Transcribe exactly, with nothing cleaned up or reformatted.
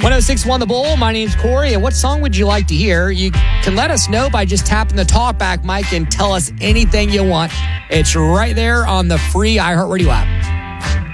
one oh six point one The Bull. My name's Corey. And what song would you like to hear? You can let us know by just tapping the talkback mic and tell us anything you want. It's right there on the free iHeartRadio app.